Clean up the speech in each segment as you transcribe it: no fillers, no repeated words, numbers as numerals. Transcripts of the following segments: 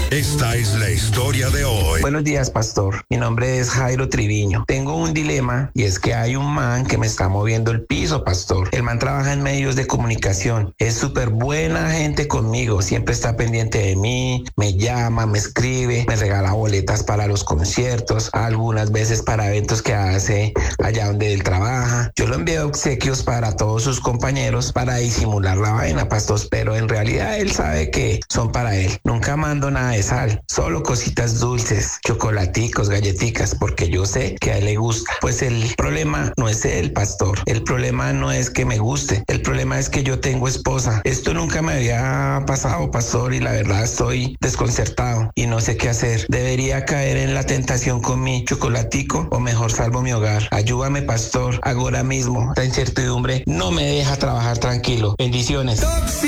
Esta es la historia de hoy. Buenos días, pastor. Mi nombre es Jairo Triviño. Tengo un dilema y es que hay un man que me está moviendo el piso, pastor. El man trabaja en medios de comunicación. Es súper buena gente conmigo. Siempre está pendiente de mí. Me llama, me escribe, me regala boletas para los conciertos, algunas veces para eventos que hace allá donde él trabaja. Yo lo envío obsequios para todos sus compañeros para disimular la vaina, pastor. Pero en realidad él sabe que son para él. Nunca mando nada de sal, solo cositas dulces, chocolaticos, galletitas, porque yo sé que a él le gusta. Pues el problema no es el pastor, el problema no es que me guste, el problema es que yo tengo esposa. Esto nunca me había pasado, pastor, y la verdad estoy desconcertado y no sé qué hacer. ¿Debería caer en la tentación con mi chocolatico o mejor salvo mi hogar? Ayúdame, pastor, ahora mismo. La incertidumbre no me deja trabajar tranquilo. Bendiciones.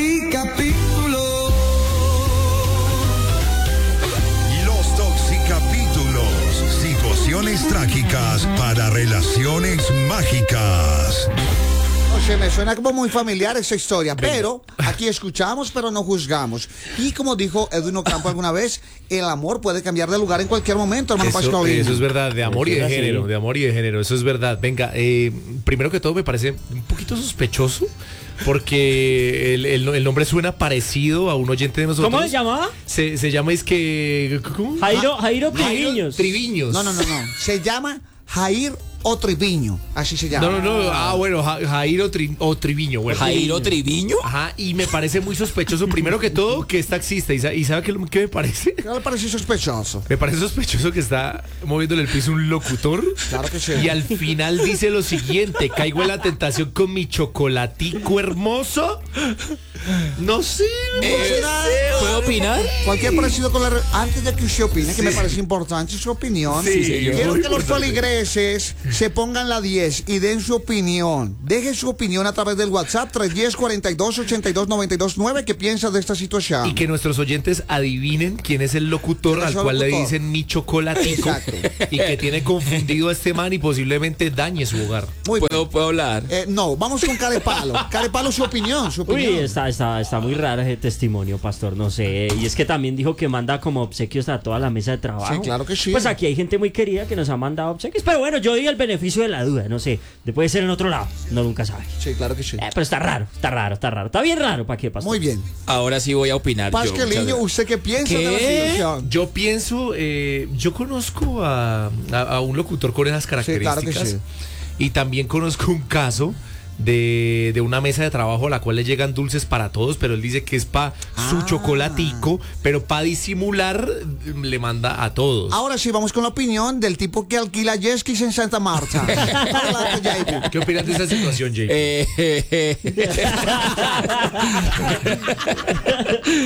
Situaciones trágicas para relaciones mágicas. O sea, me suena como muy familiar esa historia, pero aquí escuchamos, pero no juzgamos. Y como dijo Edwin Ocampo alguna vez, el amor puede cambiar de lugar en cualquier momento, hermano Pascualino. Eso es verdad, de amor y de género, eso es verdad. Venga, primero que todo me parece un poquito sospechoso, porque el nombre suena parecido a un oyente de nosotros. ¿Cómo se llamaba? Se llama, es que... ¿cómo? Jairo Triviños. Triviños. No. Se llama Jair o Triviño, así se llama. No. Bueno, Jairo Triviño. Bueno. ¿Jairo Triviño? Ajá, y me parece muy sospechoso, primero que todo, que es taxista. ¿Y sabe qué me parece? ¿Qué le parece sospechoso? Me parece sospechoso que está moviéndole el piso un locutor. Claro que sí. Y al final dice lo siguiente: caigo en la tentación con mi chocolatico hermoso. No sé. ¿Puedo opinar? Cualquier parecido con antes de que usted opine, que me parece importante su opinión. Sí, señor. Quiero que los Importante. feligreses se pongan la 10 y den su opinión. Deje su opinión a través del WhatsApp 310-42-82-92-9. ¿Qué piensa de esta situación? Y que nuestros oyentes adivinen quién es el locutor ¿Quién es al el cual le locutor? dicen mi chocolatico. Exacto. Y que tiene confundido a este man y posiblemente dañe su hogar. Muy bien. ¿Puedo hablar? No, vamos con Carepalo. Carepalo, su opinión. Uy, está muy raro ese testimonio, pastor, no sé. Y es que también dijo que manda como obsequios a toda la mesa de trabajo. Sí, claro que sí. Pues aquí hay gente muy querida que nos ha mandado obsequios. Pero bueno, yo doy el beneficio de la duda, no sé. Puede ser en otro lado, no nunca sabe. Sí, claro que sí. Pero está raro. Está bien raro, ¿para qué, pastor? Muy bien. Ahora sí voy a opinar. Pascualino, ¿usted qué piensa de la situación? Yo pienso, yo conozco a un locutor con esas características. Sí, claro que sí. Y también conozco un caso de una mesa de trabajo a la cual le llegan dulces para todos, pero él dice que es para su chocolatico, pero para disimular le manda a todos. Ahora sí, vamos con la opinión del tipo que alquila jet skis en Santa Marta. Adelante, JP. ¿Qué opinas de esa situación, Jay?